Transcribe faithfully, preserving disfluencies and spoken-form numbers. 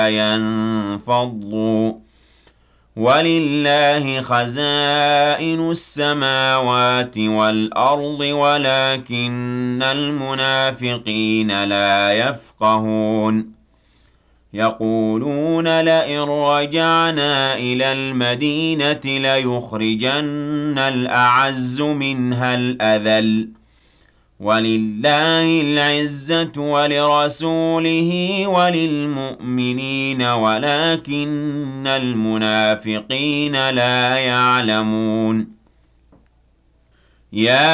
ينفضوا ولله خزائن السماوات والأرض ولكن المنافقين لا يفقهون يقولون لئن رجعنا إلى المدينة ليخرجن الأعز منها الأذل ولله العزة ولرسوله وللمؤمنين ولكن المنافقين لا يعلمون يا